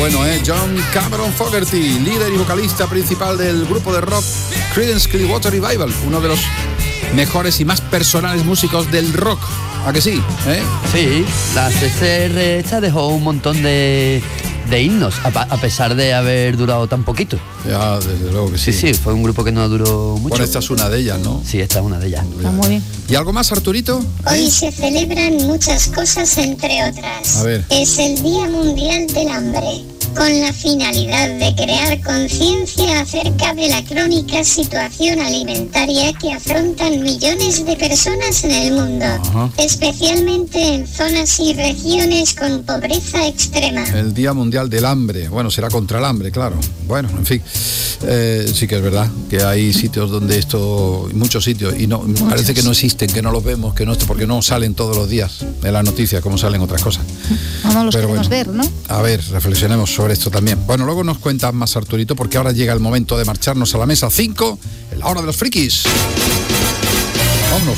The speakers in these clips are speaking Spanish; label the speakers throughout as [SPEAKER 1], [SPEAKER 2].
[SPEAKER 1] Bueno, John Cameron Fogerty, líder y vocalista principal del grupo de rock Creedence Clearwater Revival, uno de los mejores y más personales músicos del rock. ¿A que sí?
[SPEAKER 2] Sí, la CCR esta dejó un montón de himnos, a pesar de haber durado tan poquito.
[SPEAKER 1] Ya, desde luego que sí.
[SPEAKER 2] Sí, fue un grupo que no duró mucho.
[SPEAKER 1] Bueno, esta es una de ellas, ¿no?
[SPEAKER 2] Sí, esta es una de ellas.
[SPEAKER 3] Está muy bien.
[SPEAKER 1] ¿Y algo más, Arturito?
[SPEAKER 4] Hoy se celebran muchas cosas, entre otras.
[SPEAKER 1] A ver.
[SPEAKER 4] Es el Día Mundial del Hambre, con la finalidad de crear conciencia acerca de la crónica situación alimentaria que afrontan millones de personas en el mundo, especialmente en zonas y regiones con pobreza extrema.
[SPEAKER 1] El Día Mundial del Hambre. Bueno, será contra el hambre, claro. Bueno, en fin. Sí que es verdad que hay sitios donde esto, muchos sitios, y no parece que no existen, que no los vemos, que no, porque no salen todos los días en las noticias como salen otras cosas.
[SPEAKER 3] No los
[SPEAKER 1] Pero
[SPEAKER 3] queremos ver, ¿no?
[SPEAKER 1] A ver, reflexionemos sobre esto también. Bueno, luego nos cuentas más, Arturito, porque ahora llega el momento de marcharnos a la mesa 5, en la hora de los frikis. Vámonos.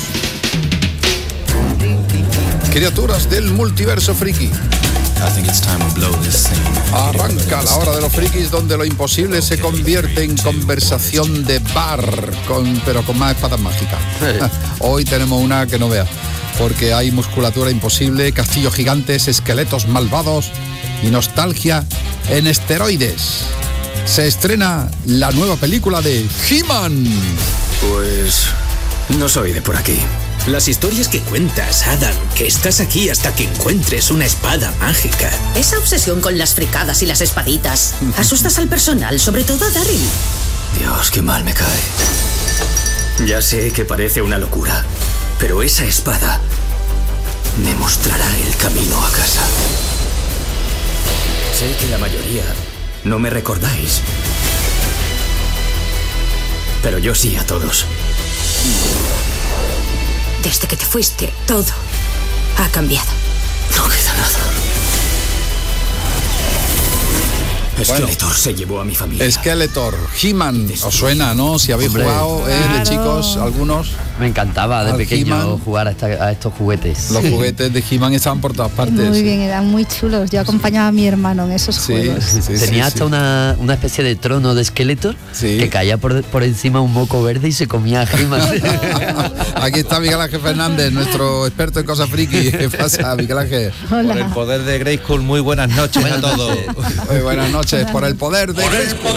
[SPEAKER 1] Criaturas del multiverso friki. Arranca la hora de los frikis, donde lo imposible se convierte en conversación de bar, pero con más espadas mágicas. Hoy tenemos una que no veas, porque hay musculatura imposible, castillos gigantes, esqueletos malvados y nostalgia en esteroides. Se estrena la nueva película de He-Man.
[SPEAKER 5] Pues no soy de por aquí. Las historias que cuentas, Adam, que estás aquí hasta que encuentres una espada mágica.
[SPEAKER 6] Esa obsesión con las fricadas y las espaditas. Asustas al personal, sobre todo a Daryl.
[SPEAKER 5] Dios, qué mal me cae. Ya sé que parece una locura, pero esa espada me mostrará el camino a casa. Sé que la mayoría no me recordáis, pero yo sí a todos.
[SPEAKER 6] Desde que te fuiste, todo ha cambiado.
[SPEAKER 5] No queda nada. Skeletor se llevó a mi familia.
[SPEAKER 1] Skeletor, He-Man, os suena, ¿no? Si habéis jugado de chicos, algunos.
[SPEAKER 2] Me encantaba de pequeño
[SPEAKER 1] He-Man.
[SPEAKER 2] jugar a estos juguetes.
[SPEAKER 1] Los juguetes de He-Man estaban por todas partes.
[SPEAKER 3] Muy bien, eran muy chulos. Yo acompañaba a mi hermano en esos juegos.
[SPEAKER 2] Tenía hasta una especie de trono de Skeletor que caía por encima un moco verde y se comía a He-Man.
[SPEAKER 1] Aquí está Miguel Ángel Fernández, nuestro experto en cosas friki. ¿Qué pasa, Miguel Ángel?
[SPEAKER 3] Hola.
[SPEAKER 7] Por el poder de Grayskull, muy buenas noches a todos.
[SPEAKER 1] Muy buenas noches, por el poder de Grayskull.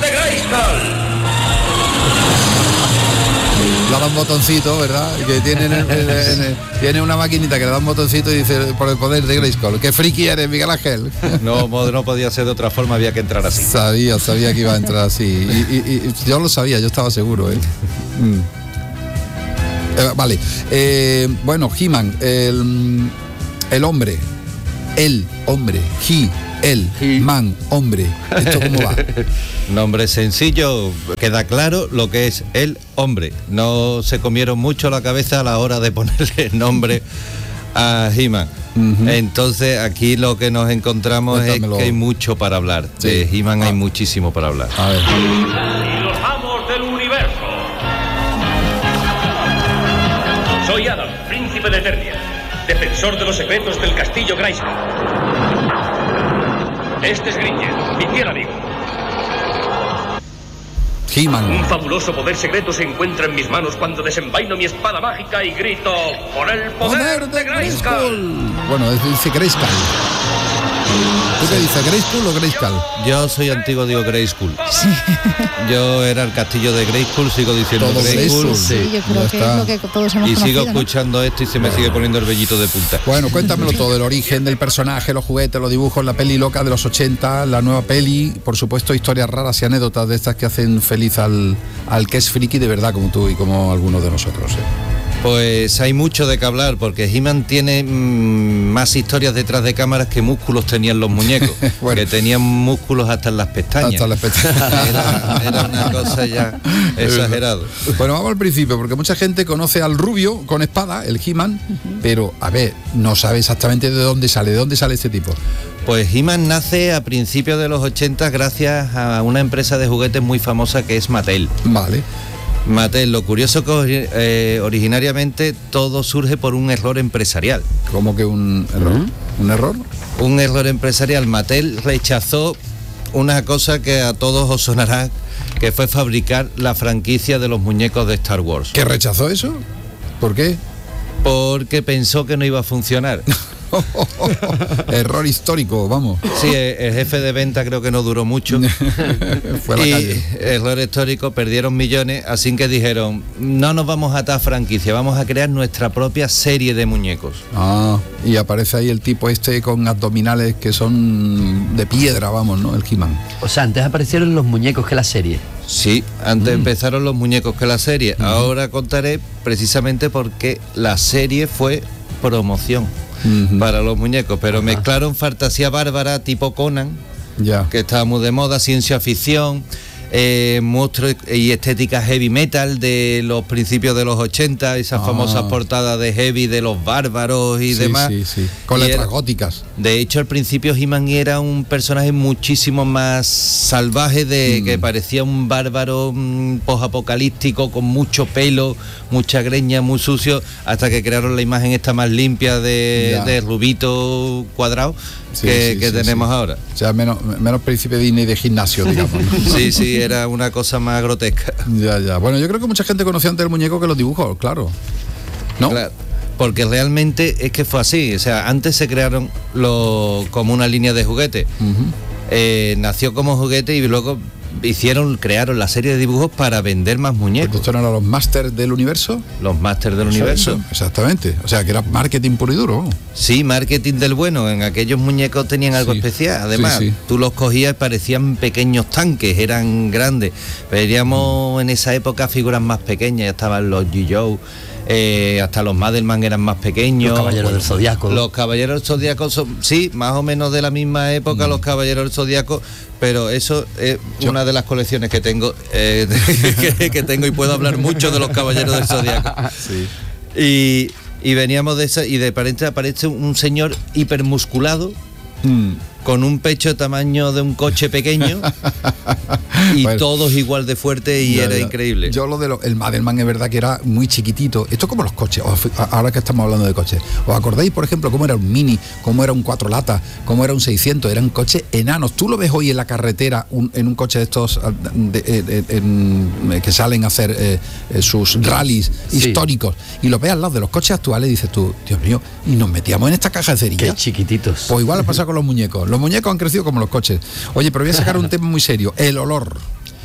[SPEAKER 1] Le da un botoncito, ¿verdad? Que tiene una maquinita que le da un botoncito y dice por el poder de Grayskull. ¿Qué friki eres, Miguel Ángel?
[SPEAKER 7] No podía ser de otra forma, había que entrar así.
[SPEAKER 1] Sabía que iba a entrar así. Y yo lo sabía, yo estaba seguro, ¿eh? Vale. Bueno, He-Man, el hombre. El hombre. Man, hombre. ¿Esto cómo va?
[SPEAKER 7] Nombre sencillo, queda claro lo que es el hombre. No se comieron mucho la cabeza a la hora de ponerle nombre a He-Man. Entonces aquí lo que nos encontramos es que hay mucho para hablar. Sí. De He-Man hay muchísimo para hablar.
[SPEAKER 1] A ver.
[SPEAKER 8] Y los amos del universo. Soy Adam, príncipe de Eternia, defensor de los secretos del castillo Grayskull. Este es Gringer, mi fiel amigo.
[SPEAKER 1] He-Man.
[SPEAKER 8] Un fabuloso poder secreto se encuentra en mis manos cuando desenvaino mi espada mágica y grito ¡por el poder de Grayskull!
[SPEAKER 1] Bueno, dice Grayskull. ¿Tú qué dices, Grayskull o Grayskull?
[SPEAKER 7] Yo soy antiguo, digo Grayskull. Sí. Yo era el castillo de Grayskull, sigo diciendo
[SPEAKER 1] Todo
[SPEAKER 7] Grayskull.
[SPEAKER 3] Sí, yo creo que es lo que todos hemos
[SPEAKER 7] y
[SPEAKER 3] conocido,
[SPEAKER 7] sigo escuchando esto y se me sigue poniendo el vellito de punta.
[SPEAKER 1] Bueno, cuéntamelo todo, el origen del personaje, los juguetes, los dibujos, la peli loca de los 80, la nueva peli, por supuesto, historias raras y anécdotas de estas que hacen feliz al que es friki de verdad, como tú y como algunos de nosotros.
[SPEAKER 7] Pues hay mucho de qué hablar, porque He-Man tiene más historias detrás de cámaras que músculos tenían los muñecos, bueno, que tenían músculos hasta en las pestañas.
[SPEAKER 1] Hasta las pestañas.
[SPEAKER 7] Era una cosa ya exagerado.
[SPEAKER 1] Bueno, vamos al principio, porque mucha gente conoce al rubio con espada, el He-Man, pero, a ver, no sabe exactamente de dónde sale este tipo.
[SPEAKER 7] Pues He-Man nace a principios de los 80 gracias a una empresa de juguetes muy famosa que es Mattel.
[SPEAKER 1] Vale.
[SPEAKER 7] Mattel, lo curioso que originariamente todo surge por un error empresarial.
[SPEAKER 1] ¿Cómo que un error? ¿Un error?
[SPEAKER 7] un error empresarial. Mattel rechazó una cosa que a todos os sonará, que fue fabricar la franquicia de los muñecos de Star Wars.
[SPEAKER 1] ¿Que rechazó eso? ¿Por qué?
[SPEAKER 7] Porque pensó que no iba a funcionar.
[SPEAKER 1] Error histórico, vamos.
[SPEAKER 7] Sí, el jefe de venta creo que no duró mucho.
[SPEAKER 1] Fue a la calle.
[SPEAKER 7] Error histórico, perdieron millones, así que dijeron, no nos vamos a atar franquicia, vamos a crear nuestra propia serie de muñecos.
[SPEAKER 1] Y aparece ahí el tipo este con abdominales que son de piedra, vamos, ¿no? El He-Man.
[SPEAKER 2] O sea, antes aparecieron los muñecos que la serie.
[SPEAKER 7] Sí, antes empezaron los muñecos que la serie. Ahora contaré precisamente por qué la serie fue promoción para los muñecos, pero mezclaron fantasía bárbara tipo Conan, que estaba muy de moda, ciencia ficción, monstruos y estética heavy metal de los principios de los 80, esas famosas portadas de heavy de los bárbaros y demás.
[SPEAKER 1] Sí. Con letras góticas.
[SPEAKER 7] De hecho, al principio He-Man era un personaje muchísimo más salvaje, que parecía un bárbaro posapocalíptico, con mucho pelo, mucha greña, muy sucio, hasta que crearon la imagen esta más limpia de rubito cuadrado que tenemos ahora.
[SPEAKER 1] O sea, menos príncipe Disney de gimnasio, digamos, ¿no?
[SPEAKER 7] Sí, era una cosa más grotesca.
[SPEAKER 1] Ya. Bueno, yo creo que mucha gente conocía antes el muñeco que los dibujos, claro. ¿No?
[SPEAKER 7] Claro, porque realmente es que fue así. O sea, antes se crearon como una línea de juguete. Nació como juguete y luego crearon la serie de dibujos para vender más muñecos.
[SPEAKER 1] ¿Estos eran los Masters del Universo?
[SPEAKER 7] Los Masters del Universo.
[SPEAKER 1] Exactamente. O sea, que era marketing puro y duro.
[SPEAKER 7] Sí, marketing del bueno. En aquellos muñecos tenían algo especial. Además, tú los cogías y parecían pequeños tanques, eran grandes. Veríamos en esa época figuras más pequeñas, estaban los G.I. Joe, hasta los Madelman eran más pequeños.
[SPEAKER 2] Los Caballeros del Zodiaco.
[SPEAKER 7] Los Caballeros del Zodiaco son, más o menos de la misma época, los Caballeros del Zodiaco, pero eso es una de las colecciones que tengo, que tengo, y puedo hablar mucho de los Caballeros del Zodiaco. Y veníamos de esa, y de repente aparece un señor hipermusculado, con un pecho de tamaño de un coche pequeño y bueno, todos igual de fuerte y era increíble.
[SPEAKER 1] Yo el Madelman es verdad que era muy chiquitito. Esto es como los coches, ahora que estamos hablando de coches. ¿Os acordáis, por ejemplo, cómo era un Mini, cómo era un 4 latas, cómo era un 600? Eran coches enanos. Tú lo ves hoy en la carretera, en un coche de estos que salen a hacer sus rallies históricos, y lo ves al lado de los coches actuales y dices tú, Dios mío, y nos metíamos en esta caja de cerilla.
[SPEAKER 2] Qué chiquititos.
[SPEAKER 1] Pues igual ha pasado con los muñecos. Los muñecos han crecido como los coches. Oye, pero voy a sacar un tema muy serio. El olor.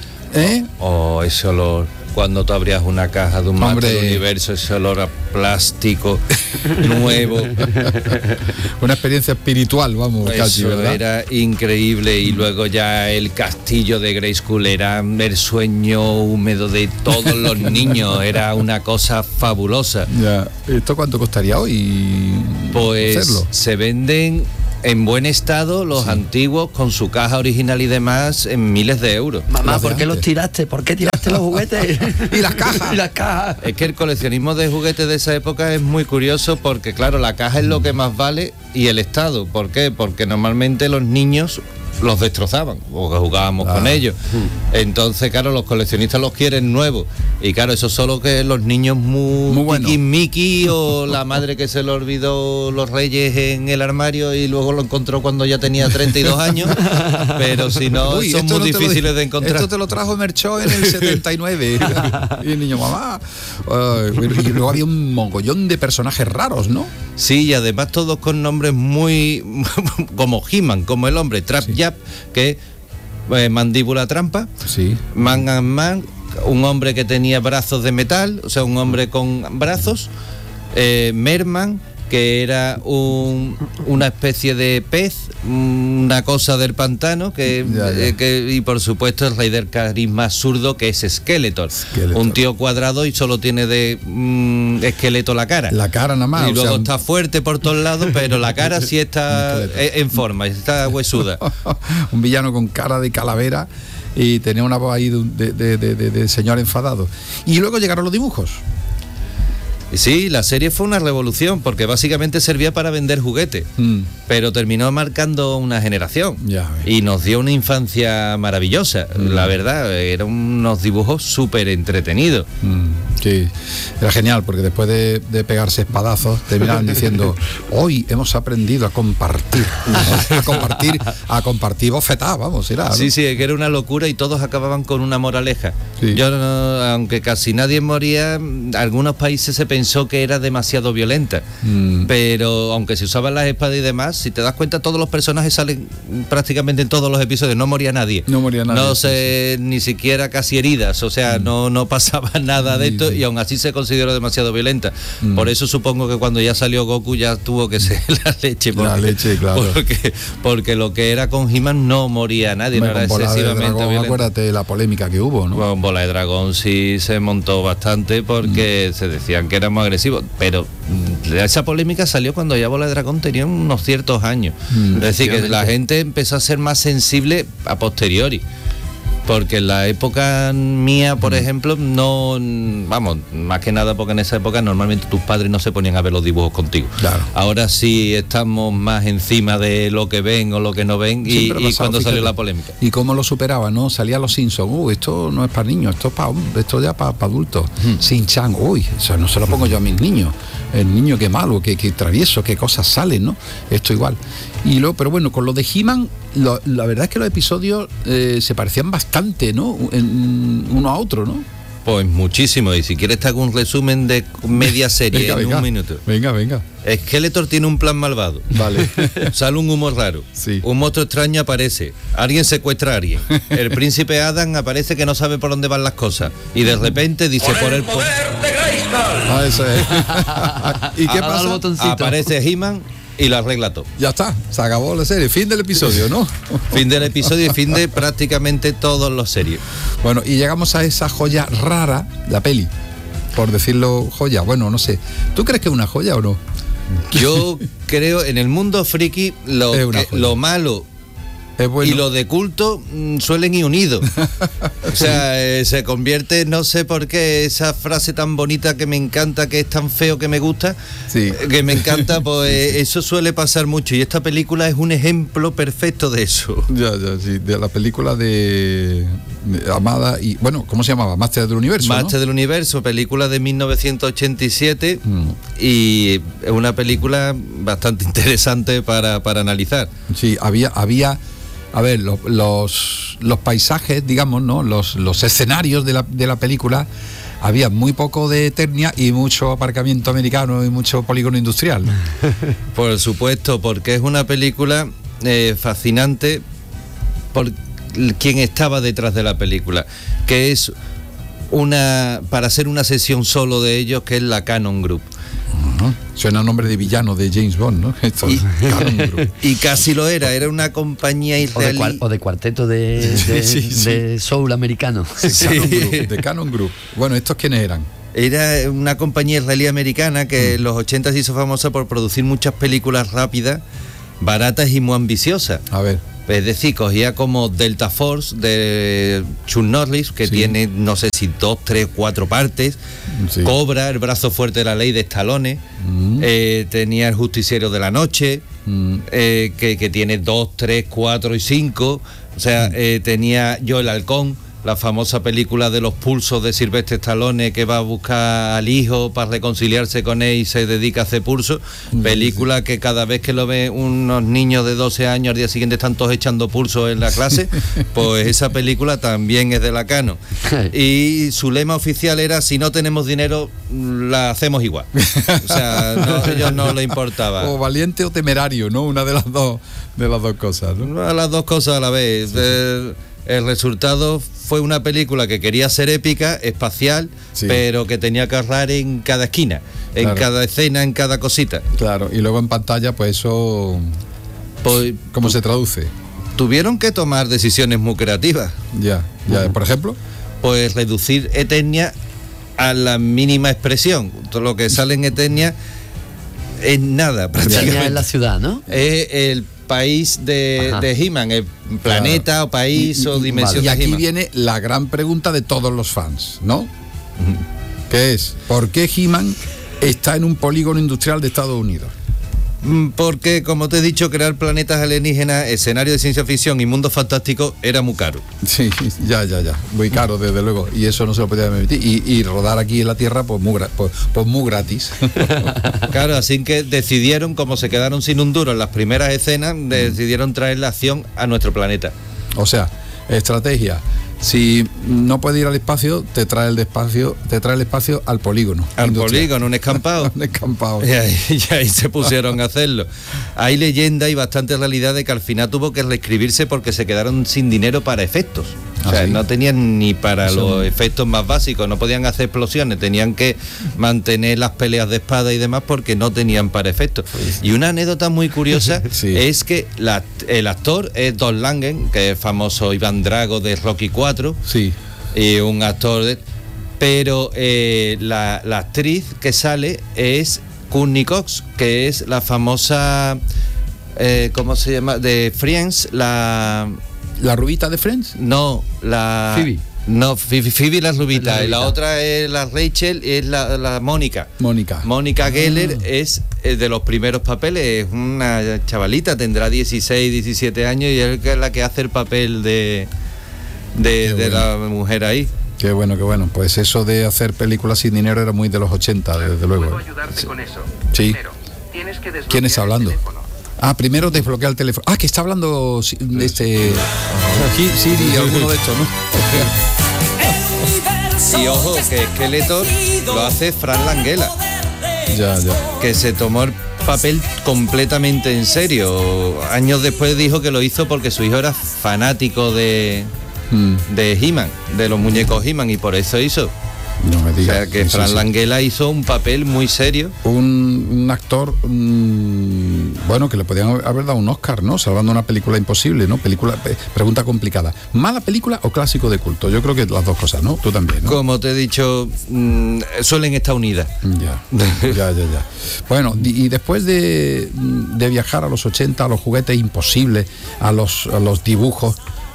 [SPEAKER 7] Ese olor. Cuando tú abrías una caja de un Master Universo, ese olor a plástico nuevo.
[SPEAKER 1] Una experiencia espiritual, vamos, casi, ¿verdad?
[SPEAKER 7] Era increíble. Y luego ya el castillo de Grayskull era el sueño húmedo de todos los niños. Era una cosa fabulosa.
[SPEAKER 1] Ya. ¿Esto cuánto costaría hoy?
[SPEAKER 7] Pues
[SPEAKER 1] hacerlo?
[SPEAKER 7] Se venden en buen estado los antiguos, con su caja original y demás, en miles de euros.
[SPEAKER 2] Mamá, ¿por qué los tiraste? ¿Por qué tiraste los juguetes?
[SPEAKER 1] Y las cajas.
[SPEAKER 2] Y las cajas.
[SPEAKER 7] Es que el coleccionismo de juguetes de esa época es muy curioso, porque claro, la caja es lo que más vale y el estado. ¿Por qué? Porque normalmente los niños los destrozaban o jugábamos con ellos. Entonces, claro, los coleccionistas los quieren nuevos. Y claro, eso solo que los niños muy bueno. Mickey o la madre que se le olvidó los Reyes en el armario y luego lo encontró cuando ya tenía 32 años. Pero si no, son muy difíciles de encontrar.
[SPEAKER 1] Esto te lo trajo Merchó en el 79. Y el niño, mamá. Y luego había un mogollón de personajes raros, ¿no?
[SPEAKER 7] Sí, y además todos con nombres muy como He-Man, como el hombre, Trap Yap, que mandíbula trampa, Man and Man, un hombre que tenía brazos de metal, o sea, un hombre con brazos, Merman, que era una especie de pez, una cosa del pantano, y por supuesto el rey del carisma absurdo, que es Skeletor. Un tío cuadrado y solo tiene de esqueleto la cara.
[SPEAKER 1] La cara nada más.
[SPEAKER 7] Y luego está fuerte por todos lados, pero la cara sí está en forma, está huesuda.
[SPEAKER 1] Un villano con cara de calavera y tenía una voz ahí de señor enfadado. Y luego llegaron los dibujos.
[SPEAKER 7] Sí, la serie fue una revolución porque básicamente servía para vender juguetes, pero terminó marcando una generación y nos dio una infancia maravillosa. La verdad, eran unos dibujos súper entretenidos.
[SPEAKER 1] Sí, era genial porque después de pegarse espadazos terminaban diciendo: hoy hemos aprendido a compartir, a compartir bofetadas, vamos, era, ¿no?
[SPEAKER 7] Sí, es que era una locura y todos acababan con una moraleja. Sí. Yo, aunque casi nadie moría, en algunos países se pensó que era demasiado violenta, pero aunque se usaban las espadas y demás, si te das cuenta, todos los personajes salen prácticamente en todos los episodios, no moría nadie. No sé, ni siquiera casi heridas, o sea, no pasaba nada de esto. Y aún así se consideró demasiado violenta. Por eso supongo que cuando ya salió Goku ya tuvo que ser la leche.
[SPEAKER 1] Claro.
[SPEAKER 7] Porque lo que era con He-Man no moría nadie, no era excesivamente violento.
[SPEAKER 1] Acuérdate de la polémica que hubo, ¿no?
[SPEAKER 7] Con Bola de Dragón sí se montó bastante porque se decían que era muy agresivo, pero esa polémica salió cuando ya Bola de Dragón tenía unos ciertos años. Es decir, que la gente empezó a ser más sensible a posteriori. Porque en la época mía, por ejemplo, no, vamos, más que nada porque en esa época normalmente tus padres no se ponían a ver los dibujos contigo. Claro. Ahora sí estamos más encima de lo que ven o lo que no ven y cuando salió la polémica.
[SPEAKER 1] ¿Y cómo lo superaba, no? Salía Los Simpsons, esto no es para niños, esto ya para adultos. Shin-Chan, eso no se lo pongo yo a mis niños. El niño qué malo, qué travieso, qué cosas salen, ¿no? Esto igual. Y luego, pero bueno, con lo de He-Man, la verdad es que los episodios se parecían bastante, ¿no? Uno a otro, ¿no?
[SPEAKER 7] Pues muchísimo, y si quieres te hago un resumen de media serie en un minuto.
[SPEAKER 1] Venga.
[SPEAKER 7] Skeletor tiene un plan malvado.
[SPEAKER 1] Vale.
[SPEAKER 7] Sale un humor raro.
[SPEAKER 1] Sí.
[SPEAKER 7] Un monstruo extraño aparece. Alguien secuestra a alguien. El príncipe Adam aparece que no sabe por dónde van las cosas. Y de repente dice por el poder de
[SPEAKER 1] Grayskull. Eso es. ¿Y qué pasa?
[SPEAKER 7] Aparece He-Man y lo arregla todo.
[SPEAKER 1] Ya está, se acabó la serie. Fin del episodio, ¿no?
[SPEAKER 7] Fin del episodio y fin de prácticamente todas las series.
[SPEAKER 1] Bueno, y llegamos a esa joya rara, la peli, por decirlo joya. Bueno, no sé. ¿Tú crees que es una joya o no?
[SPEAKER 7] Yo creo, en el mundo friki, lo malo y lo de culto suelen ir unidos. O sea, se convierte, no sé por qué, esa frase tan bonita que me encanta, que es tan feo que me gusta, que me encanta, pues eso suele pasar mucho. Y esta película es un ejemplo perfecto de eso.
[SPEAKER 1] Sí, de la película de Amada y, bueno, ¿cómo se llamaba? Máster del Universo,
[SPEAKER 7] Máster del Universo, película de 1987 y es una película bastante interesante para analizar.
[SPEAKER 1] Sí, había a ver, los paisajes, digamos, ¿no? Los escenarios de la película, había muy poco de Eternia y mucho aparcamiento americano y mucho polígono industrial.
[SPEAKER 7] Por supuesto, porque es una película fascinante por quien estaba detrás de la película, que es para hacer una sesión solo de ellos, que es la Cannon Group.
[SPEAKER 1] Suena nombre de villano de James Bond, ¿no?
[SPEAKER 7] Y casi lo era una compañía israelí.
[SPEAKER 2] O de cuarteto de soul americano.
[SPEAKER 1] De Cannon Group. Bueno, ¿estos quiénes eran?
[SPEAKER 7] Era una compañía israelí americana que en los 80 se hizo famosa por producir muchas películas rápidas, baratas y muy ambiciosas.
[SPEAKER 1] A ver.
[SPEAKER 7] Es decir, cogía como Delta Force de Chuck Norris, que tiene, no sé si 2, 3, 4 partes. Cobra, el brazo fuerte de la ley de Stallone. Tenía el Justiciero de la Noche, que tiene 2, 3, 4 y 5. O sea, tenía Yo el Halcón, la famosa película de los pulsos de Sylvester Stallone, que va a buscar al hijo para reconciliarse con él y se dedica a hacer pulsos. Película que cada vez que lo ven unos niños de 12 años, al día siguiente están todos echando pulsos en la clase. Pues esa película también es de la Cannon. Y su lema oficial era: si no tenemos dinero, la hacemos igual. O sea, a ellos no les importaba.
[SPEAKER 1] O valiente o temerario, ¿no? Una de las dos cosas, ¿no?
[SPEAKER 7] Las dos cosas a la vez. El resultado fue una película que quería ser épica, espacial, pero que tenía que ahorrar en cada esquina, en cada escena, en cada cosita.
[SPEAKER 1] Claro, y luego en pantalla, pues eso, ¿cómo se traduce?
[SPEAKER 7] Tuvieron que tomar decisiones muy creativas.
[SPEAKER 1] Ya, por ejemplo.
[SPEAKER 7] Pues reducir Eternia a la mínima expresión. Todo lo que sale en Eternia es nada, prácticamente.
[SPEAKER 2] Eternia es la ciudad, ¿no?
[SPEAKER 7] El país de He-Man, el planeta o país o dimensión de He-Man.
[SPEAKER 1] Y aquí viene la gran pregunta de todos los fans, ¿no? Que es: ¿por qué He-Man está en un polígono industrial de Estados Unidos?
[SPEAKER 7] Porque, como te he dicho, crear planetas alienígenas, escenario de ciencia ficción y mundos fantásticos era muy caro.
[SPEAKER 1] Sí, ya. Muy caro, desde luego. Y eso no se lo podía permitir. Y rodar aquí en la Tierra, pues muy gratis.
[SPEAKER 7] Claro, así que decidieron, como se quedaron sin un duro en las primeras escenas, decidieron traer la acción a nuestro planeta.
[SPEAKER 1] O sea, estrategia. Si no puedes ir al espacio, te trae el espacio al polígono.
[SPEAKER 7] Al polígono, un escampado.
[SPEAKER 1] Un escampado.
[SPEAKER 7] Y ahí se pusieron a hacerlo. Hay leyenda y bastante realidad de que al final tuvo que reescribirse porque se quedaron sin dinero para efectos. O sea,
[SPEAKER 1] ¿sí?
[SPEAKER 7] No tenían ni para los efectos más básicos, no podían hacer explosiones, tenían que mantener las peleas de espada y demás porque no tenían para efectos. Y una anécdota muy curiosa
[SPEAKER 1] sí.
[SPEAKER 7] es que el actor es Don Langen, que es famoso Iván Drago de Rocky 4,
[SPEAKER 1] sí.
[SPEAKER 7] Y un actor pero la actriz que sale es Courtney Cox, que es la famosa ¿cómo se llama? De Friends,
[SPEAKER 1] ¿La rubita de Friends?
[SPEAKER 7] No, la...
[SPEAKER 2] Phoebe.
[SPEAKER 7] No, Phoebe la rubita.
[SPEAKER 2] La
[SPEAKER 7] Y la otra es la Rachel, es la Mónica. Mónica Geller es de los primeros papeles, es una chavalita, tendrá 16, 17 años y es la que hace el papel de la mujer ahí.
[SPEAKER 1] Qué bueno. Pues eso de hacer películas sin dinero era muy de los 80, desde luego.
[SPEAKER 8] ¿Puedo ayudarte con eso?
[SPEAKER 1] Sí.
[SPEAKER 8] Primero, tienes que desbloquear
[SPEAKER 1] ¿Quién está hablando?
[SPEAKER 8] el teléfono.
[SPEAKER 1] Primero desbloquea el teléfono. Que está hablando Siri, alguno de estos, ¿no?
[SPEAKER 7] Y ojo, que Skeletor lo hace Frank Langella.
[SPEAKER 1] Ya.
[SPEAKER 7] Que se tomó el papel completamente en serio. Años después dijo que lo hizo porque su hijo era fanático de He-Man, de los muñecos He-Man, y por eso hizo.
[SPEAKER 1] No me digas.
[SPEAKER 7] O sea que Frank Langella hizo un papel muy serio.
[SPEAKER 1] Un actor, bueno, que le podían haber dado un Oscar, ¿no? Salvando una película imposible, ¿no? Pregunta complicada. ¿Mala película o clásico de culto? Yo creo que las dos cosas, ¿no? Tú también, ¿no?
[SPEAKER 7] Como te he dicho, suelen estar unidas.
[SPEAKER 1] Ya. Bueno, y después de viajar a los 80, a los juguetes imposibles, a los dibujos,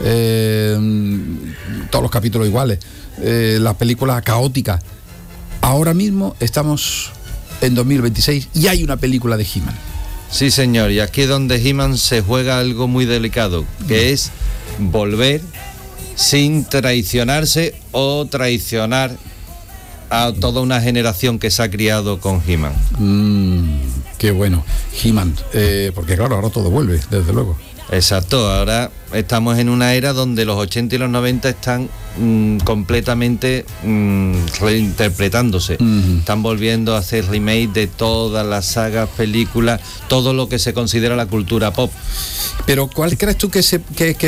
[SPEAKER 1] todos los capítulos iguales, la película caótica, ahora mismo estamos en 2026 y hay una película de He-Man.
[SPEAKER 7] Sí, señor, y aquí es donde He-Man se juega algo muy delicado, que es volver sin traicionarse o traicionar a toda una generación que se ha criado con He-Man.
[SPEAKER 1] Qué bueno, He-Man, porque claro, ahora todo vuelve, desde luego.
[SPEAKER 7] Exacto, ahora estamos en una era donde los 80 y los 90 están completamente reinterpretándose. Están volviendo a hacer remake de todas las sagas, películas, todo lo que se considera la cultura pop.
[SPEAKER 1] Pero ¿cuál crees tú que es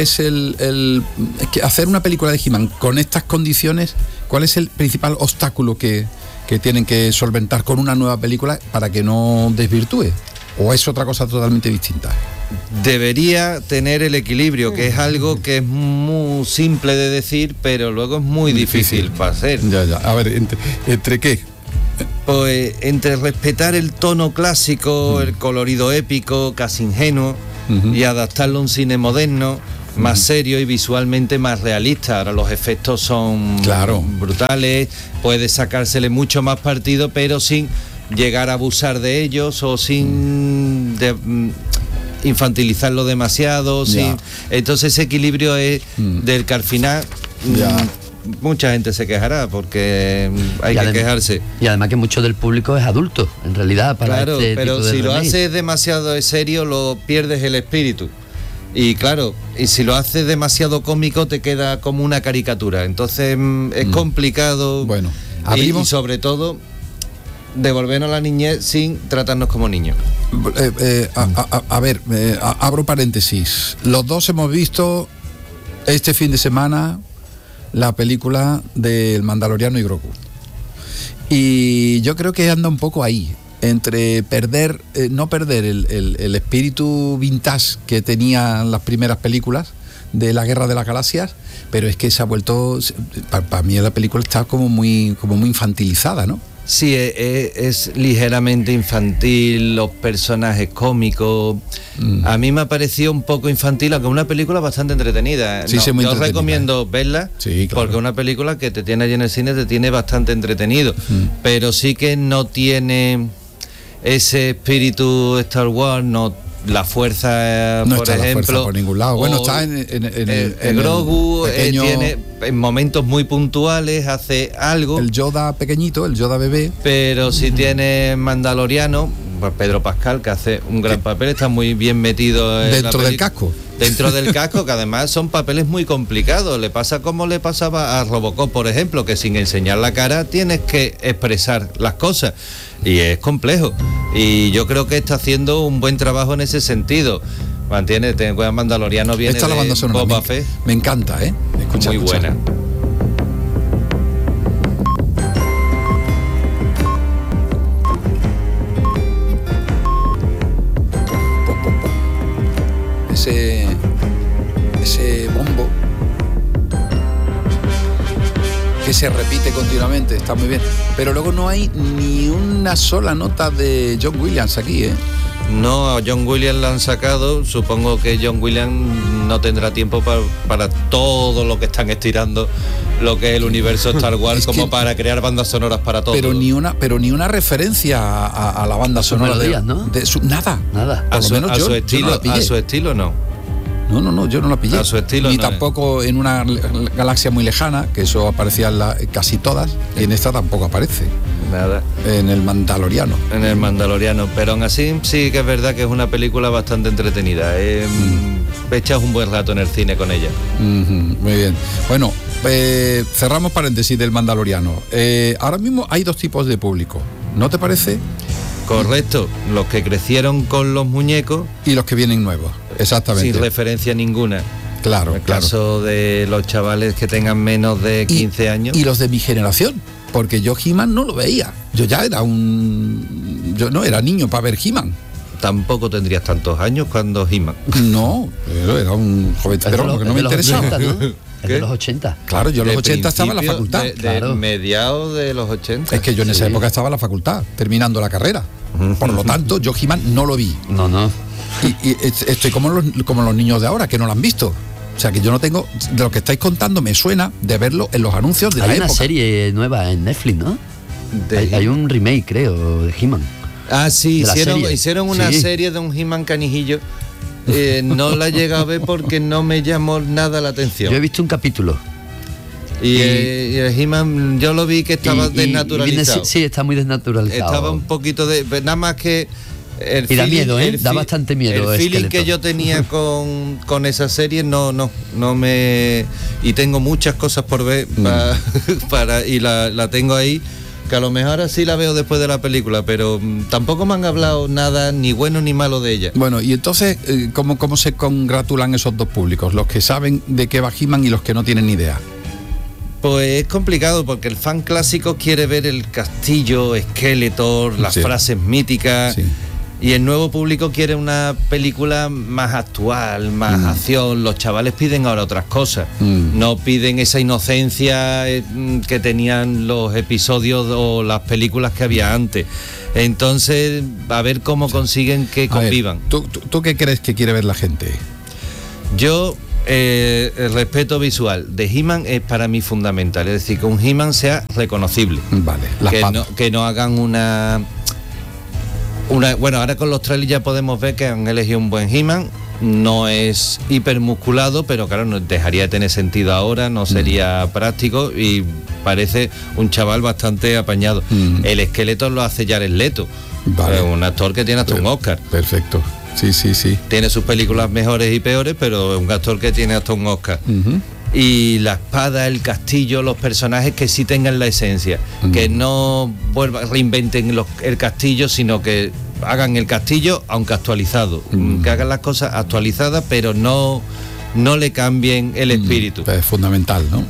[SPEAKER 1] que hacer una película de He-Man con estas condiciones? ¿Cuál es el principal obstáculo que tienen que solventar con una nueva película para que no desvirtúe? ¿O es otra cosa totalmente distinta?
[SPEAKER 7] Debería tener el equilibrio, que es algo que es muy simple de decir, pero luego es muy difícil para hacer.
[SPEAKER 1] Ya. A ver, ¿entre qué?
[SPEAKER 7] Pues entre respetar el tono clásico, el colorido épico, casi ingenuo, y adaptarlo a un cine moderno, más serio y visualmente más realista. Ahora los efectos son brutales, puede sacársele mucho más partido, pero sin llegar a abusar de ellos o sin infantilizarlo demasiado. Entonces ese equilibrio es del que al final mucha gente se quejará porque hay que quejarse.
[SPEAKER 2] Y además que mucho del público es adulto, en realidad, para
[SPEAKER 7] claro,
[SPEAKER 2] este
[SPEAKER 7] pero
[SPEAKER 2] tipo de
[SPEAKER 7] si lo
[SPEAKER 2] remake.
[SPEAKER 7] haces demasiado serio, lo pierdes el espíritu. Y claro, y si lo haces demasiado cómico, te queda como una caricatura. Entonces es complicado.
[SPEAKER 1] Bueno,
[SPEAKER 7] y sobre todo devolvernos a la niñez sin tratarnos como niños.
[SPEAKER 1] Abro paréntesis. Los dos hemos visto este fin de semana la película del Mandaloriano y Grogu. Y yo creo que anda un poco ahí, entre no perder el espíritu vintage que tenían las primeras películas de la Guerra de las Galaxias, pero es que se ha vuelto, para mí la película está como muy infantilizada, ¿no?
[SPEAKER 7] Sí, es ligeramente infantil, los personajes cómicos. A mí me ha parecido un poco infantil, aunque es una película bastante entretenida.
[SPEAKER 1] Sí, muy
[SPEAKER 7] yo
[SPEAKER 1] entretenida.
[SPEAKER 7] recomiendo verla, porque es una película que te tiene allí en el cine, te tiene bastante entretenido, pero sí que no tiene ese espíritu Star Wars, no la fuerza,
[SPEAKER 1] no
[SPEAKER 7] por
[SPEAKER 1] está
[SPEAKER 7] ejemplo,
[SPEAKER 1] la fuerza por ningún lado. Bueno, está en
[SPEAKER 7] el Grogu
[SPEAKER 1] pequeño,
[SPEAKER 7] tiene en momentos muy puntuales, hace algo.
[SPEAKER 1] El Yoda pequeñito, el Yoda bebé.
[SPEAKER 7] Pero si tiene Mandaloriano, pues Pedro Pascal, que hace un gran papel, está muy bien metido en
[SPEAKER 1] dentro del casco.
[SPEAKER 7] Dentro del casco, que además son papeles muy complicados. Le pasa como le pasaba a Robocop, por ejemplo, que sin enseñar la cara tienes que expresar las cosas. Y es complejo. Y yo creo que está haciendo un buen trabajo en ese sentido. Mantiene, ten en cuenta, Mandaloriano viene
[SPEAKER 1] Esta
[SPEAKER 7] de
[SPEAKER 1] la banda sonora,
[SPEAKER 7] Boba Fett.
[SPEAKER 1] Me encanta, ¿eh? Escucha,
[SPEAKER 7] muy buena.
[SPEAKER 1] Ese bombo que se repite continuamente, está muy bien. Pero luego no hay ni una sola nota de John Williams aquí, ¿eh?
[SPEAKER 7] No, a John Williams la han sacado. Supongo que John Williams no tendrá tiempo para todo lo que están estirando lo que es el universo Star Wars, como para crear bandas sonoras para todo.
[SPEAKER 1] Pero ni una referencia a la banda sonora
[SPEAKER 2] melodías, ¿no?
[SPEAKER 1] Nada.
[SPEAKER 7] A su estilo no.
[SPEAKER 1] No, yo no la pillé.
[SPEAKER 7] A su estilo
[SPEAKER 1] ni
[SPEAKER 7] no
[SPEAKER 1] tampoco en una galaxia muy lejana, que eso aparecía en casi todas, y en esta tampoco aparece.
[SPEAKER 7] Nada.
[SPEAKER 1] En el Mandaloriano.
[SPEAKER 7] En el Mandaloriano, pero aún así sí que es verdad que es una película bastante entretenida. Echas un buen rato en el cine con ella.
[SPEAKER 1] Muy bien. Bueno, cerramos paréntesis del Mandaloriano. Ahora mismo hay dos tipos de público, ¿no te parece?
[SPEAKER 7] Correcto, los que crecieron con los muñecos
[SPEAKER 1] y los que vienen nuevos, exactamente.
[SPEAKER 7] Sin referencia ninguna.
[SPEAKER 1] Claro,
[SPEAKER 7] en el caso de los chavales que tengan menos de 15 años.
[SPEAKER 1] Y los de mi generación, porque yo He-Man no lo veía. Yo ya era yo no era niño para ver He-Man.
[SPEAKER 7] Tampoco tendrías tantos años cuando He-Man.
[SPEAKER 1] No, era un joven, pero lo que no me interesaba.
[SPEAKER 2] 80, ¿no? Es de los 80.
[SPEAKER 1] Claro, yo en los 80 estaba en la facultad.
[SPEAKER 7] De mediados de los 80.
[SPEAKER 1] Es que yo en esa época estaba en la facultad, terminando la carrera. Por lo tanto, yo He-Man no lo vi.
[SPEAKER 2] No.
[SPEAKER 1] Y estoy como los niños de ahora, que no lo han visto. O sea, que yo no tengo... De lo que estáis contando me suena de verlo en los anuncios de la época.
[SPEAKER 2] Hay una serie nueva en Netflix, ¿no? Hay un remake, creo, de He-Man.
[SPEAKER 7] Ah, sí, hicieron una serie de un He-Man canijillo. No la he llegado a ver porque no me llamó nada la atención.
[SPEAKER 2] Yo he visto un capítulo.
[SPEAKER 7] Y el He-Man, yo lo vi que estaba desnaturalizado.
[SPEAKER 2] Sí, está muy desnaturalizado.
[SPEAKER 7] Estaba un poquito de... Nada más que...
[SPEAKER 2] Y da miedo, ¿eh? Da bastante miedo.
[SPEAKER 7] El feeling que yo tenía con esa serie no me... Y tengo muchas cosas por ver y la tengo ahí, que a lo mejor ahora sí la veo después de la película, pero tampoco me han hablado nada ni bueno ni malo de ella.
[SPEAKER 1] Bueno, y entonces, ¿cómo se congratulan esos dos públicos? Los que saben de qué va He-Man y los que no tienen ni idea.
[SPEAKER 7] Pues es complicado porque el fan clásico quiere ver el castillo, Skeletor, las frases míticas... Sí. Y el nuevo público quiere una película más actual, más acción. Los chavales piden ahora otras cosas. No piden esa inocencia que tenían los episodios o las películas que había antes. Entonces, a ver cómo consiguen que convivan.
[SPEAKER 1] Ver, ¿tú qué crees que quiere ver la gente?
[SPEAKER 7] Yo... el respeto visual de He-Man es para mí fundamental. Es decir, que un He-Man sea reconocible.
[SPEAKER 1] Vale.
[SPEAKER 7] Que no hagan una... Bueno, ahora con los trailers ya podemos ver que han elegido un buen He-Man. No es hipermusculado, pero claro, no dejaría de tener sentido ahora, no sería práctico y parece un chaval bastante apañado. El esqueleto lo hace Jared Leto, un actor que tiene hasta un Oscar.
[SPEAKER 1] Perfecto, sí.
[SPEAKER 7] Tiene sus películas mejores y peores, pero es un actor que tiene hasta un Oscar. Y la espada, el castillo, los personajes que sí tengan la esencia, que no reinventen el castillo, sino que hagan el castillo aunque actualizado, que hagan las cosas actualizadas, pero no le cambien el espíritu.
[SPEAKER 1] Es fundamental, ¿no?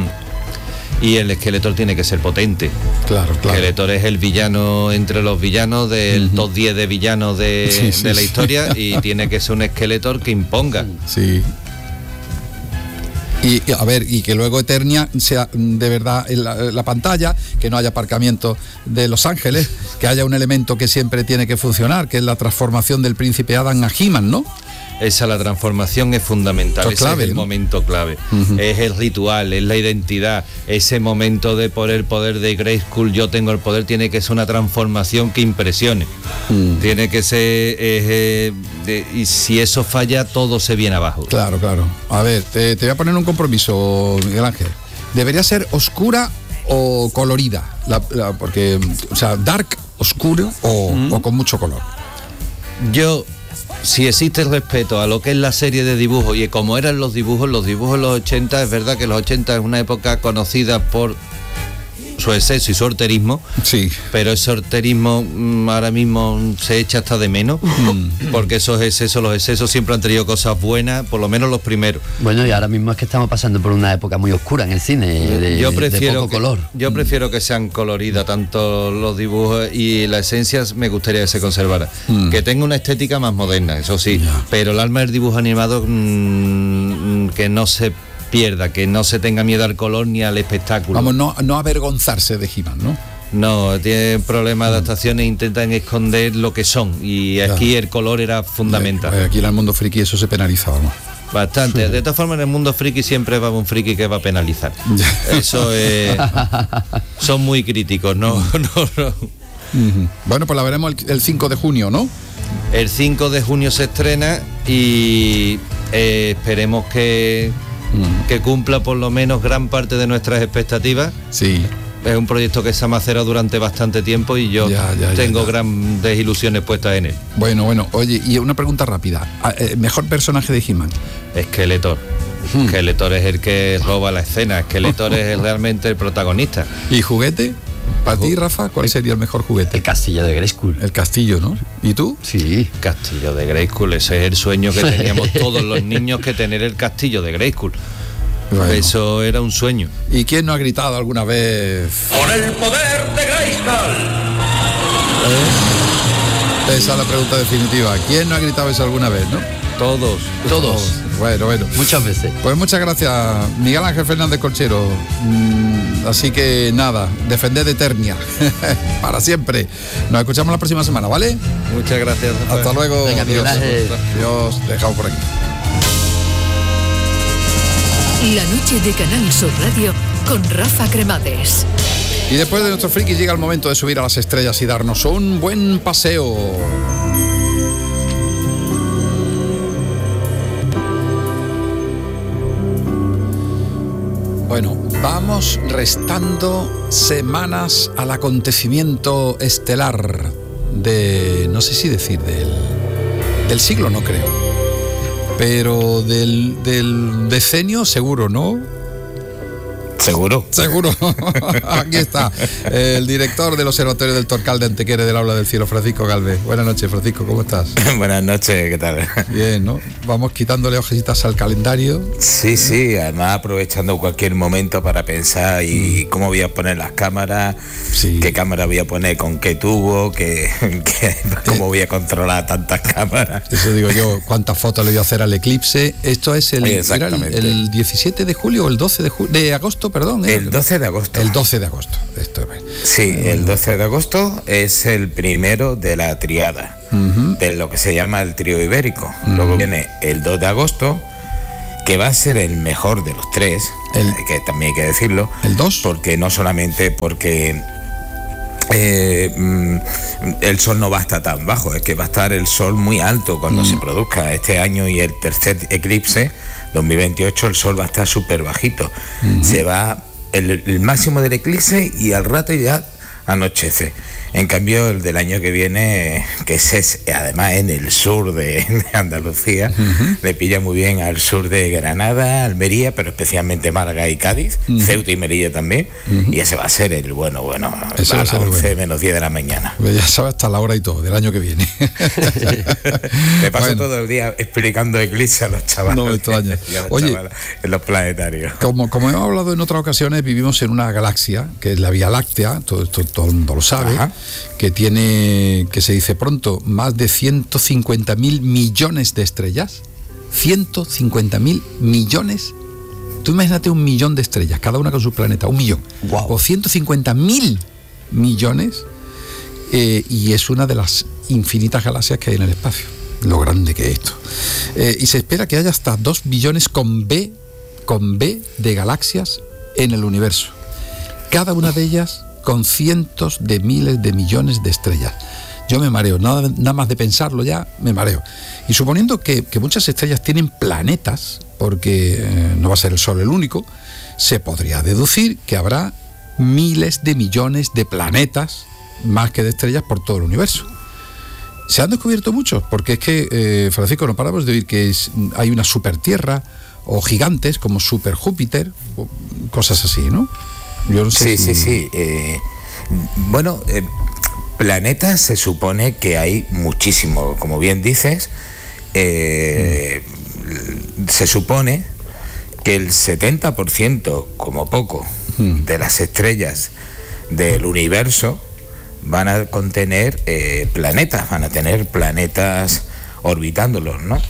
[SPEAKER 7] Y el Skeletor tiene que ser potente.
[SPEAKER 1] Claro.
[SPEAKER 7] Skeletor es el villano entre los villanos del top 10 de villanos de la historia y tiene que ser un Skeletor que imponga.
[SPEAKER 1] Sí. Y a ver, y que luego Eternia sea de verdad en la pantalla, que no haya aparcamiento de Los Ángeles, que haya un elemento que siempre tiene que funcionar, que es la transformación del príncipe Adam a He-Man, ¿no?
[SPEAKER 7] la transformación es fundamental,
[SPEAKER 1] Es clave,
[SPEAKER 7] ese es el
[SPEAKER 1] ¿no?
[SPEAKER 7] momento clave, es el ritual, es la identidad, ese momento de por el poder de Grayskull, yo tengo el poder, tiene que ser una transformación que impresione, tiene que ser, y si eso falla, todo se viene abajo.
[SPEAKER 1] Claro. A ver, te voy a poner un compromiso, Miguel Ángel. ¿Debería ser oscura o colorida? Porque, o sea, dark, oscuro o con mucho color.
[SPEAKER 7] Yo, si existe respeto a lo que es la serie de dibujos y como eran los dibujos en los 80, es verdad que los 80 es una época conocida por su exceso y su horterismo,
[SPEAKER 1] Sí.
[SPEAKER 7] pero ese horterismo ahora mismo se echa hasta de menos, porque los excesos siempre han tenido cosas buenas, por lo menos los primeros.
[SPEAKER 2] Bueno, y ahora mismo es que estamos pasando por una época muy oscura en el cine, de poco color.
[SPEAKER 7] Yo prefiero que sean coloridas tanto los dibujos y la esencia, me gustaría que se conservara. Que tenga una estética más moderna, eso sí, pero el alma del dibujo animado que no se pierda, que no se tenga miedo al color ni al espectáculo.
[SPEAKER 1] Vamos, no avergonzarse de He-Man, ¿no?
[SPEAKER 7] No, tienen problemas de adaptación e intentan esconder lo que son, y aquí el color era fundamental.
[SPEAKER 1] Aquí en el mundo friki eso se penalizaba, ¿no?
[SPEAKER 7] Bastante. De todas formas, en el mundo friki siempre va un friki que va a penalizar. Eso es... Son muy críticos, ¿no?
[SPEAKER 1] Bueno, pues la veremos el 5 de junio, ¿no?
[SPEAKER 7] El 5 de junio se estrena y esperemos que cumpla por lo menos gran parte de nuestras expectativas.
[SPEAKER 1] Sí.
[SPEAKER 7] Es un proyecto que se ha macerado durante bastante tiempo y yo tengo grandes ilusiones puestas en él.
[SPEAKER 1] Bueno, oye, y una pregunta rápida. ¿Mejor personaje de He-Man?
[SPEAKER 7] Skeletor. Skeletor es el que roba la escena. Skeletor es realmente el protagonista.
[SPEAKER 1] ¿Y juguete? Para ti, Rafa, ¿cuál sería el mejor juguete?
[SPEAKER 2] El castillo de Grayskull.
[SPEAKER 1] El castillo, ¿no? ¿Y tú?
[SPEAKER 2] Sí.
[SPEAKER 7] Castillo de Grayskull, ese es el sueño que teníamos todos los niños, que tener el castillo de Grayskull.
[SPEAKER 1] Bueno.
[SPEAKER 7] Eso era un sueño.
[SPEAKER 1] ¿Y quién no ha gritado alguna vez?
[SPEAKER 8] ¡Con el poder de Grayskull!
[SPEAKER 1] Esa es la pregunta definitiva. ¿Quién no ha gritado eso alguna vez, no?
[SPEAKER 7] Todos.
[SPEAKER 1] Bueno.
[SPEAKER 2] Muchas veces.
[SPEAKER 1] Pues muchas gracias, Miguel Ángel Fernández Corchero. Así que nada, defended Eternia. Para siempre. Nos escuchamos la próxima semana, ¿vale?
[SPEAKER 7] Muchas gracias, Rafael.
[SPEAKER 1] Hasta luego.
[SPEAKER 2] Venga, Miguel Ángel.
[SPEAKER 1] Dios, dejado por aquí.
[SPEAKER 9] La noche de Canal Sur Radio con Rafa Cremades.
[SPEAKER 1] Y después de nuestro friki llega el momento de subir a las estrellas y darnos un buen paseo. Bueno, vamos restando semanas al acontecimiento estelar de, no sé si decir del siglo, no creo, pero del decenio seguro, ¿no?
[SPEAKER 10] ¿Seguro?
[SPEAKER 1] Seguro. Aquí está el director del Observatorio del Torcal de Antequera del Aula del Cielo, Francisco Galvez. Buenas noches, Francisco, ¿cómo estás?
[SPEAKER 10] Buenas noches, ¿qué tal?
[SPEAKER 1] Bien, ¿no? Vamos quitándole hojecitas al calendario.
[SPEAKER 10] Sí, además aprovechando cualquier momento para pensar y cómo voy a poner las cámaras, qué cámara voy a poner, con qué tubo, cómo voy a controlar tantas cámaras.
[SPEAKER 1] Eso digo yo, cuántas fotos le voy a hacer al eclipse. Esto es el 17 de julio o el 12 de agosto, perdón.
[SPEAKER 10] El 12 de agosto.
[SPEAKER 1] El 12 de agosto. Esto es.
[SPEAKER 10] Sí, el 12 de agosto es el primero de la triada, de lo que se llama el trío ibérico. Luego viene el 2 de agosto, que va a ser el mejor de los tres, que también hay que decirlo.
[SPEAKER 1] ¿El 2?
[SPEAKER 10] Porque no solamente porque el sol no va a estar tan bajo, es que va a estar el sol muy alto cuando se produzca este año, y el tercer eclipse 2028 el sol va a estar súper bajito. Se va el máximo del eclipse y al rato ya anochece. En cambio, el del año que viene, que es además en el sur de Andalucía, le pilla muy bien al sur de Granada, Almería, pero especialmente Málaga y Cádiz, Ceuta y Melilla también, y ese va a ser el bueno,
[SPEAKER 1] ese
[SPEAKER 10] a
[SPEAKER 1] va a
[SPEAKER 10] las
[SPEAKER 1] ser
[SPEAKER 10] 11 menos 10 de la mañana.
[SPEAKER 1] Ya sabes hasta la hora y todo, del año que viene.
[SPEAKER 10] Me paso todo el día explicando eclipses a los chavales.
[SPEAKER 1] No me extraña.
[SPEAKER 10] Oye, en los planetarios.
[SPEAKER 1] Como hemos hablado en otras ocasiones, vivimos en una galaxia, que es la Vía Láctea, todo el mundo lo sabe. Ajá. Que tiene, que se dice pronto, más de 150.000 millones de estrellas. 150.000 millones. Tú imagínate 1 millón de estrellas, cada una con su planeta, 1 millón.
[SPEAKER 2] Wow.
[SPEAKER 1] O 150.000 millones, y es una de las infinitas galaxias que hay en el espacio. lo grande que es esto. Y se espera que haya hasta 2 billones con B de galaxias en el universo. Cada una de ellas con cientos de miles de millones de estrellas. Yo me mareo, nada más de pensarlo ya me mareo. Y suponiendo que muchas estrellas tienen planetas, porque no va a ser el Sol el único, se podría deducir que habrá miles de millones de planetas más que de estrellas por todo el universo. Se han descubierto muchos, porque es que, Francisco, no paramos de oír que hay una supertierra o gigantes como Super Júpiter, cosas así, ¿no? Yo no sé
[SPEAKER 10] sí. Bueno, planetas se supone que hay muchísimo, como bien dices. Se supone que el 70%, como poco, de las estrellas del universo van a contener planetas, van a tener planetas orbitándolos, ¿no?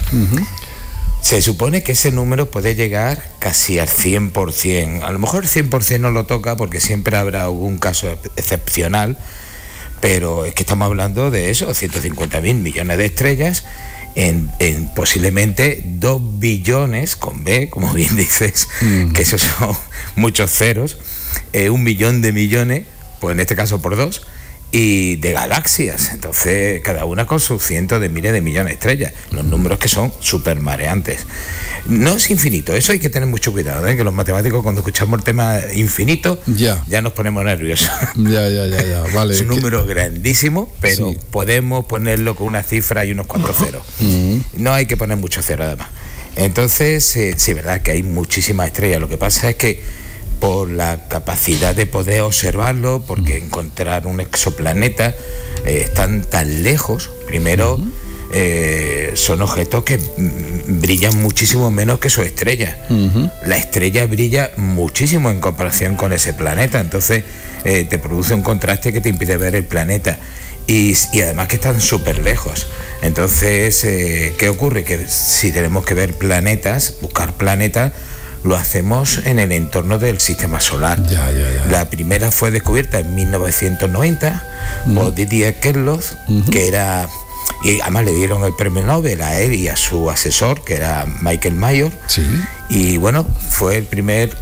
[SPEAKER 10] Se supone que ese número puede llegar casi al 100%. A lo mejor el 100% no lo toca porque siempre habrá algún caso excepcional, pero es que estamos hablando de eso, 150.000 millones de estrellas en posiblemente 2 billones, con B, como bien dices, que esos son muchos ceros, 1 billón de millones, pues en este caso por 2, y de galaxias, entonces cada una con sus cientos de miles de millones de estrellas, los números que son súper mareantes. No es infinito, eso hay que tener mucho cuidado, que los matemáticos cuando escuchamos el tema infinito ya nos ponemos nerviosos.
[SPEAKER 1] Ya, vale.
[SPEAKER 10] Es un número grandísimo, pero podemos ponerlo con una cifra y unos cuantos ceros. No hay que poner muchos ceros además. Entonces, sí, verdad que hay muchísimas estrellas, lo que pasa es que por la capacidad de poder observarlo, porque encontrar un exoplaneta están tan lejos, primero son objetos que brillan muchísimo menos que su estrella. La estrella brilla muchísimo en comparación con ese planeta, entonces te produce un contraste que te impide ver el planeta. Y además que están súper lejos. Entonces, ¿qué ocurre? Que si tenemos que ver planetas, buscar planetas, lo hacemos en el entorno del sistema solar. La primera fue descubierta en 1990 por Didier Queloz, que era, y además le dieron el premio Nobel a él y a su asesor, que era Michael Mayor. Y bueno, fue el primer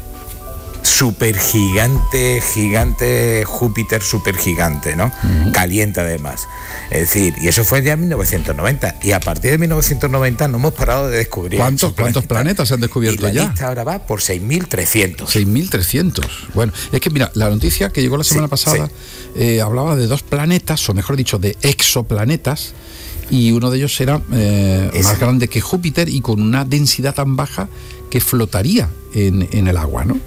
[SPEAKER 10] supergigante Júpiter supergigante, ¿no? Caliente además. Es decir, y eso fue ya en 1990. Y a partir de 1990 no hemos parado de descubrir.
[SPEAKER 1] ¿Cuántos planetas se han descubierto ya?
[SPEAKER 10] La lista ahora va por 6.300.
[SPEAKER 1] 6.300. Bueno, es que mira, la noticia que llegó la semana pasada hablaba de 2 planetas, o mejor dicho, de exoplanetas, y uno de ellos era más grande que Júpiter y con una densidad tan baja que flotaría en el agua, ¿no?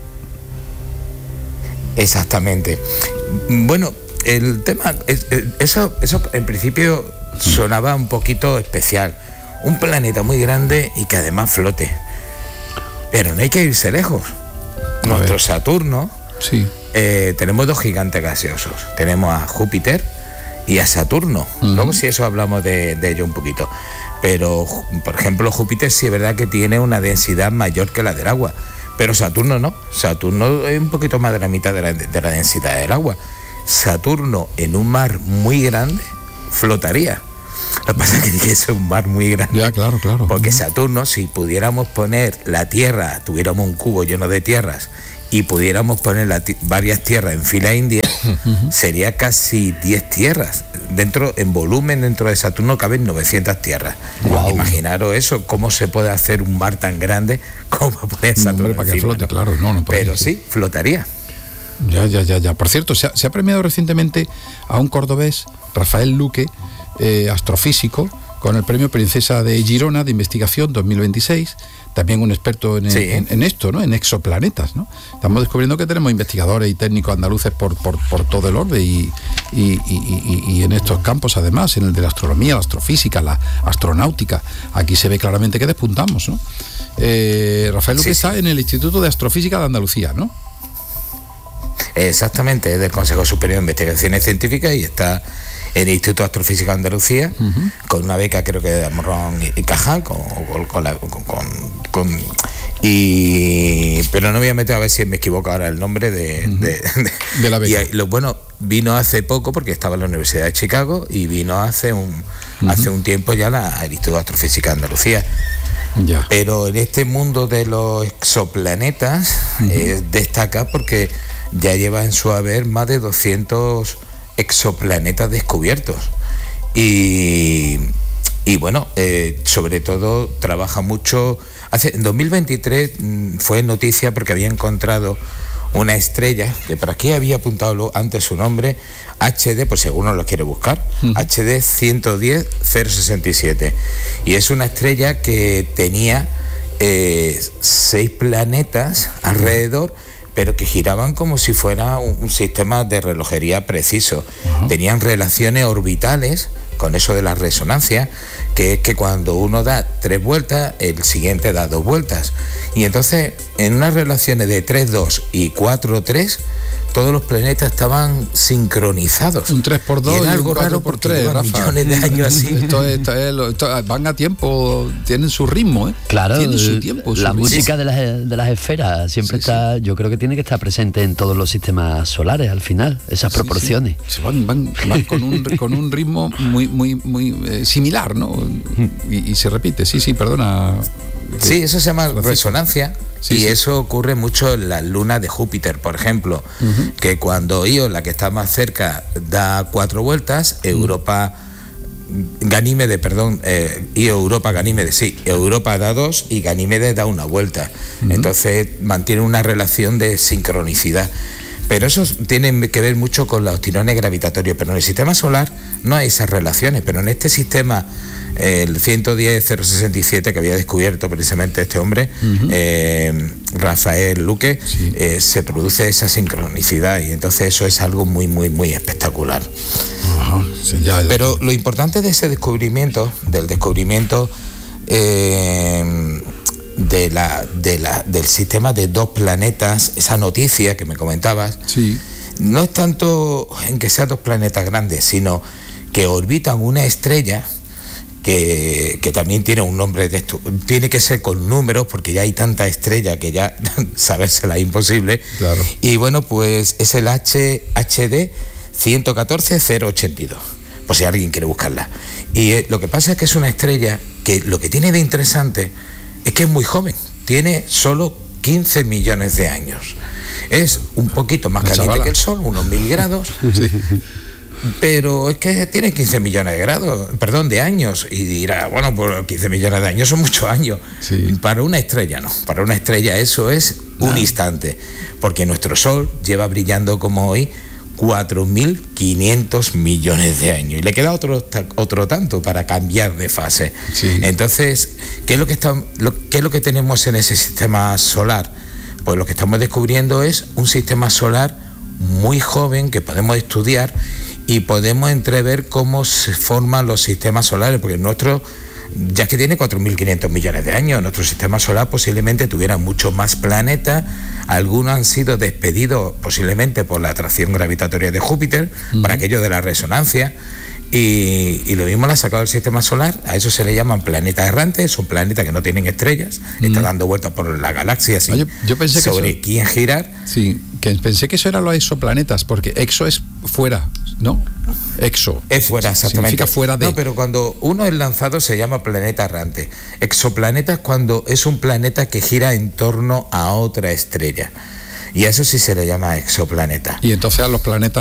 [SPEAKER 10] Exactamente. Bueno, el tema, eso en principio sonaba un poquito especial. Un planeta muy grande y que además flote. Pero no hay que irse lejos. Nuestro Saturno, tenemos 2 gigantes gaseosos. Tenemos a Júpiter y a Saturno. Luego si eso hablamos de ello un poquito. Pero, por ejemplo, Júpiter sí es verdad que tiene una densidad mayor que la del agua. Pero Saturno no. Saturno es un poquito más de la mitad de la densidad del agua. Saturno en un mar muy grande flotaría. Lo que pasa es que tiene que ser un mar muy grande.
[SPEAKER 1] Ya, claro.
[SPEAKER 10] Porque Saturno, si pudiéramos poner la Tierra, tuviéramos un cubo lleno de tierras y pudiéramos poner varias tierras en fila india, sería casi 10 tierras. En volumen dentro de Saturno caben 900 tierras. Wow. Imaginaros eso, cómo se puede hacer un mar tan grande como poner Saturno.
[SPEAKER 1] Para que flote, claro, no puede.
[SPEAKER 10] Pero sí, flotaría.
[SPEAKER 1] Ya. Por cierto, se ha premiado recientemente a un cordobés, Rafael Luque, astrofísico, con el premio Princesa de Girona de Investigación 2026, también un experto en esto, ¿no? En exoplanetas, ¿no? Estamos descubriendo que tenemos investigadores y técnicos andaluces por todo el orbe y en estos campos, además, en el de la astronomía, la astrofísica, la astronáutica. Aquí se ve claramente que despuntamos, ¿no? Rafael Luque está en el Instituto de Astrofísica de Andalucía, ¿no?
[SPEAKER 10] Exactamente, es del Consejo Superior de Investigaciones Científicas y está en el Instituto de Astrofísica de Andalucía, con una beca creo que de Morón y Cajal, pero no me voy a meter a ver si me equivoco ahora el nombre de la beca. Y vino hace poco, porque estaba en la Universidad de Chicago, y vino hace hace un tiempo ya el Instituto de Astrofísica de Andalucía.
[SPEAKER 1] Ya.
[SPEAKER 10] Pero en este mundo de los exoplanetas destaca porque ya lleva en su haber más de 200 exoplanetas descubiertos. Y bueno, sobre todo trabaja mucho. En 2023 fue noticia porque había encontrado una estrella, que por aquí había apuntado antes su nombre, HD, pues si alguno lo quiere buscar, HD 110-067. Y es una estrella que tenía 6 planetas alrededor, pero que giraban como si fuera un sistema de relojería preciso. Tenían relaciones orbitales, con eso de la resonancia, que es que cuando uno da 3 vueltas, el siguiente da 2 vueltas. Y entonces, en unas relaciones de 3-2 y 4-3, todos los planetas estaban sincronizados.
[SPEAKER 1] Un 3x2
[SPEAKER 10] y era
[SPEAKER 1] y
[SPEAKER 10] algo
[SPEAKER 1] un 4x3, Rafa.
[SPEAKER 10] Millones de años así.
[SPEAKER 1] Esto van a tiempo, tienen su ritmo, ¿eh?
[SPEAKER 2] Claro,
[SPEAKER 1] tienen su tiempo.
[SPEAKER 2] La música de las esferas siempre está, yo creo que tiene que estar presente en todos los sistemas solares al final, esas proporciones.
[SPEAKER 1] Sí. Van con un ritmo muy similar, ¿no? Y se repite, perdona.
[SPEAKER 10] Sí, eso se llama resonancia. Y eso ocurre mucho en las lunas de Júpiter, por ejemplo, que cuando Io, la que está más cerca, da 4 vueltas, Europa da 2 y Ganímedes da 1 vuelta. Entonces mantiene una relación de sincronicidad. Pero eso tiene que ver mucho con los tirones gravitatorios. Pero en el sistema solar no hay esas relaciones. Pero en este sistema, el 110-067 que había descubierto precisamente este hombre, Rafael Luque, se produce esa sincronicidad. Y entonces eso es algo muy espectacular. Pero lo importante de ese descubrimiento, del sistema de 2 planetas, esa noticia que me comentabas, no es tanto en que sean 2 planetas grandes, sino que orbitan una estrella que también tiene un nombre de esto. Tiene que ser con números porque ya hay tanta estrella que ya sabérsela es imposible. Claro. Y bueno, pues es el HD 114-082, por si alguien quiere buscarla. Y lo que pasa es que es una estrella que lo que tiene de interesante es que es muy joven, tiene solo 15 millones de años. Es un poquito más caliente que el Sol, unos 1000 grados, pero es que tiene 15 millones de años. Y dirá, bueno, pues 15 millones de años son muchos años. Para una estrella no, para una estrella eso es un instante, porque nuestro Sol lleva brillando como hoy 4.500 millones de años y le queda otro tanto para cambiar de fase. Entonces, ¿qué es lo que tenemos en ese sistema solar? Pues lo que estamos descubriendo es un sistema solar muy joven que podemos estudiar y podemos entrever cómo se forman los sistemas solares, porque nuestro, ya que tiene 4.500 millones de años, nuestro sistema solar posiblemente tuviera muchos más planetas. Algunos han sido despedidos posiblemente por la atracción gravitatoria de Júpiter, para aquello de la resonancia, y lo mismo lo ha sacado del sistema solar. A eso se le llaman planetas errantes, son planetas que no tienen estrellas, están dando vueltas por la galaxia sin
[SPEAKER 1] yo pensé
[SPEAKER 10] sobre quién girar.
[SPEAKER 1] Sí, que pensé que eso eran los exoplanetas, porque exo es fuera, ¿no? Exo.
[SPEAKER 10] Es fuera, exactamente.
[SPEAKER 1] Significa fuera de.
[SPEAKER 10] No, pero cuando uno es lanzado se llama planeta errante. Exoplaneta es cuando es un planeta que gira en torno a otra estrella. Y a eso sí se le llama exoplaneta.
[SPEAKER 1] Y entonces a los planetas